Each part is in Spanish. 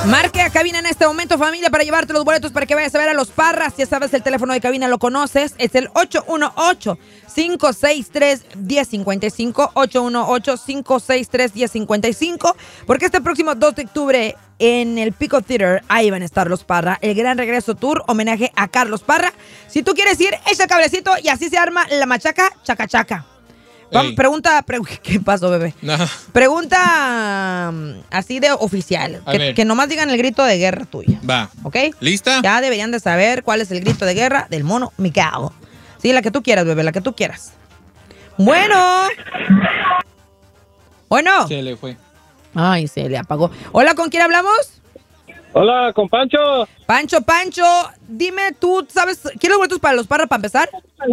Marque a cabina en este momento, familia, para llevarte los boletos para que vayas a ver a los Parras. Ya sabes, el teléfono de cabina lo conoces. Es el 818-563-1055. 818-563-1055. Porque este próximo 2 de octubre en el Pico Theater, ahí van a estar los Parra. El Gran Regreso Tour, homenaje a Carlos Parra. Si tú quieres ir, echa cablecito y así se arma la machaca chacachaca. Pregunta, ¿qué pasó, bebé? No. Pregunta así de oficial. Que nomás digan el grito de guerra tuya. Va. ¿Ok? ¿Lista? Ya deberían de saber cuál es el grito de guerra del mono Micao. Sí, la que tú quieras, bebé, la que tú quieras. Bueno. Bueno. Se le fue. Ay, se le apagó. Hola, ¿con quién hablamos? Hola, con Pancho. Pancho, dime, ¿tú sabes? ¿Quieres boletos para los Parra para empezar?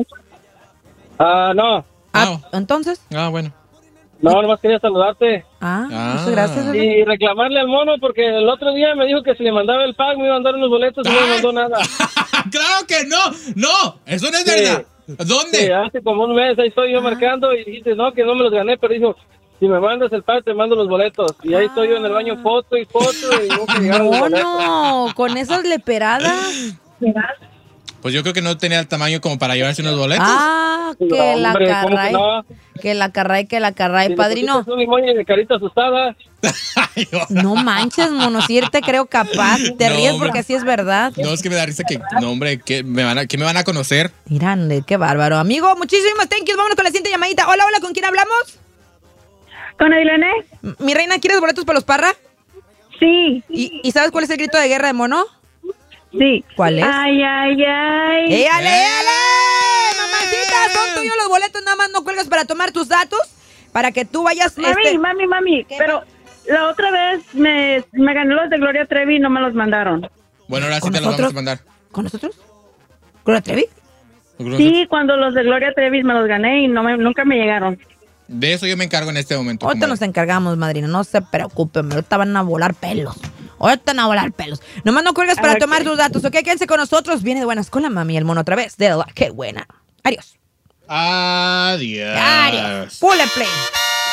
No. ¿Entonces? Bueno. No, nomás quería saludarte. Muchas gracias. Bebé. Y reclamarle al mono porque el otro día me dijo que si le mandaba el pack me iba a mandar unos boletos y no me mandó nada. ¡Claro que no! ¡No! ¡Eso no es verdad! ¿Dónde? Sí, hace como un mes ahí estoy yo marcando y dijiste, no, que no me los gané, pero dijo, si me mandas el pack te mando los boletos. Y ahí estoy yo en el baño foto y nunca llegaron los boletos. No, con esas leperadas. Pues yo creo que no tenía el tamaño como para llevarse unos boletos. Que la carray, padrino. Un emoji de carita asustada. No manches, mono, si te creo capaz. Te ríes porque así es verdad. No, es que me da risa que, no, hombre, que me van a conocer. Mira, qué bárbaro. Amigo, muchísimas thank you. Vámonos con la siguiente llamadita. Hola, ¿con quién hablamos? Con Ailene. Mi reina, ¿quieres boletos para los Parra? Sí. ¿Y sabes cuál es el grito de guerra de mono? Sí. ¿Cuál es? Ay, ay, ay. ¡Ale! Mamacita, son tuyos los boletos, nada más no cuelgas para tomar tus datos, para que tú vayas... Mami, pero la otra vez me gané los de Gloria Trevi y no me los mandaron. Bueno, ahora sí te los vamos a mandar. ¿Con nosotros? ¿Gloria Trevi? Sí, cuando los de Gloria Trevi me los gané y nunca me llegaron. De eso yo me encargo en este momento. Ahorita nos encargamos, madrina, no se preocupen, ahorita van a volar pelos. Nomás no cuelgas para tomar tus datos, ¿ok? Quédense con nosotros. Viene de buenas con la mami, el mono otra vez. ¡Qué buena! Adiós. Adiós. Pull and play.